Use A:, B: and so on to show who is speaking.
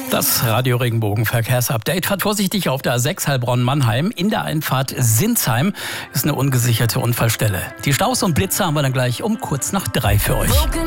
A: Das Radio Regenbogen Verkehrsupdate. Fahrt vorsichtig auf der A6 Heilbronn-Mannheim. In der Einfahrt Sinsheim ist eine ungesicherte Unfallstelle. Die Staus und Blitze haben wir dann gleich um kurz nach 3 für euch.